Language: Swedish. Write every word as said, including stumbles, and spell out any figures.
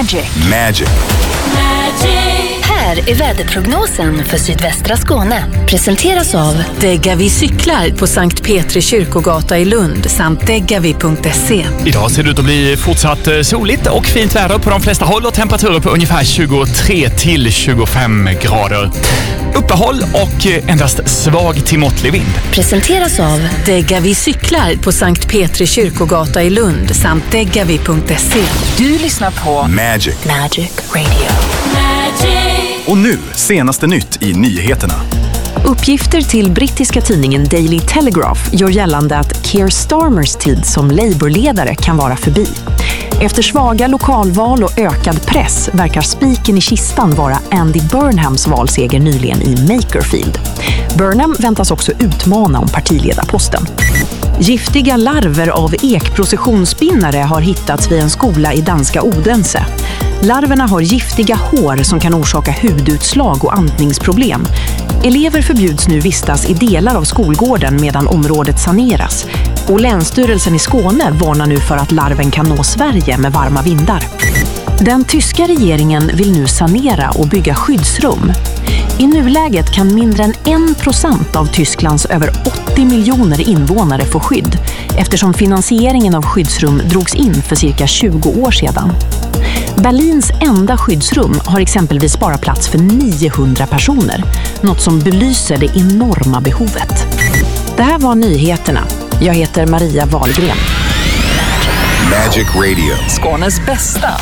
Magic. Magic. Här är väderprognosen för sydvästra Skåne. Presenteras av Degavi cyklar på Sankt Petri kyrkogata i Lund samt degavi punkt se. Idag ser det ut att bli fortsatt soligt och fint väder på de flesta håll och temperaturer på ungefär tjugotre till tjugofem grader. Uppehåll och endast svag till måttlig vind. Presenteras av Degavi cyklar på Sankt Petri kyrkogata i Lund samt degavi punkt se. Du lyssnar på Magic. Magic Radio. Och nu, senaste nytt i nyheterna. Uppgifter till brittiska tidningen Daily Telegraph gör gällande att Keir Starmers tid som Labour-ledare kan vara förbi. Efter svaga lokalval och ökad press verkar spiken i kistan vara Andy Burnhams valseger nyligen i Makerfield. Burnham väntas också utmana om partiledarposten. Giftiga larver av ekprocessionsspinnare har hittats vid en skola i danska Odense. Larverna har giftiga hår som kan orsaka hudutslag och andningsproblem. Elever förbjuds nu vistas i delar av skolgården medan området saneras. Och Länsstyrelsen i Skåne varnar nu för att larven kan nå Sverige med varma vindar. Den tyska regeringen vill nu sanera och bygga skyddsrum. I nuläget kan mindre än en procent av Tysklands över åttio miljoner invånare få skydd, eftersom finansieringen av skyddsrum drogs in för cirka tjugo år sedan. Berlins enda skyddsrum har exempelvis bara plats för niohundra personer, något som belyser det enorma behovet. Det här var nyheterna. Jag heter Maria Wahlgren. Magic Radio. Skånes bästa